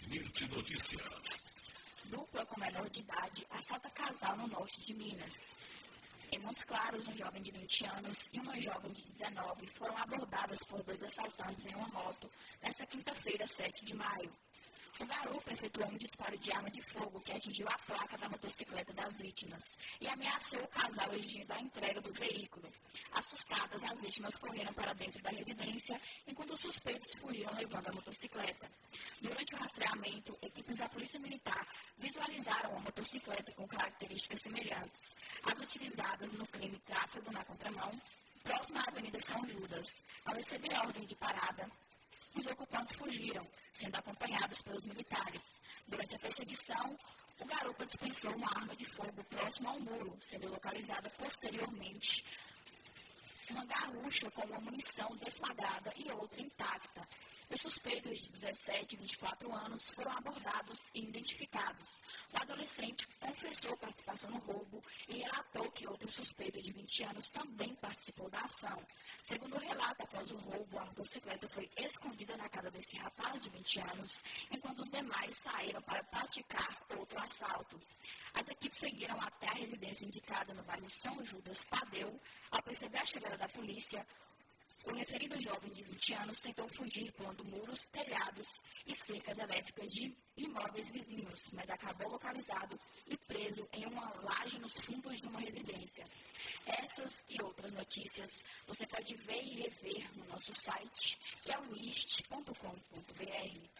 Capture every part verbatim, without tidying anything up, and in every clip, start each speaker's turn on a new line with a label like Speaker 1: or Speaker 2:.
Speaker 1: Mirte Notícias.
Speaker 2: Dupla com menor de idade assalta casal no norte de Minas. Em Montes Claros, um jovem de vinte anos e uma jovem de dezenove foram abordadas por dois assaltantes em uma moto nesta quinta-feira, sete de maio. O garoto efetuou um disparo de arma de fogo que atingiu a placa da motocicleta das vítimas e ameaçou o casal exigindo a entrega do veículo. Assustadas, as vítimas correram para dentro da residência, enquanto os suspeitos fugiram levando a motocicleta. Durante o rastreamento, equipes da Polícia Militar visualizaram a motocicleta com características semelhantes às utilizadas no crime tráfego na contramão, próxima à Avenida São Judas. Ao receber a ordem de parada, os ocupantes fugiram, sendo acompanhados pelos militares. Durante a perseguição, o garupa dispensou uma arma de fogo próximo ao muro, sendo localizada posteriormente uma garrucha com uma munição deflagrada e outra intacta. Os suspeitos de dezessete e vinte e quatro anos foram abordados e identificados. O adolescente confessou participação no roubo e relatou que outro suspeito de vinte anos também participou da ação. Segundo o relato, após o roubo, a motocicleta foi escondida na casa desse rapaz de vinte anos, enquanto os demais saíram para praticar outro assalto. As equipes seguiram até a residência indicada no bairro São Judas Tadeu. Ao perceber a chegada da polícia, o referido jovem de vinte anos tentou fugir pulando muros, telhados e cercas elétricas de imóveis vizinhos, mas acabou localizado e preso em uma laje nos fundos de uma residência. Essas e outras notícias você pode ver e rever no nosso site, que é o nist ponto com ponto b r.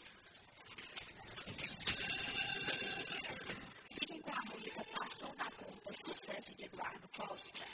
Speaker 2: Fiquem com a música Passou da Conta, sucesso de Eduardo Costa.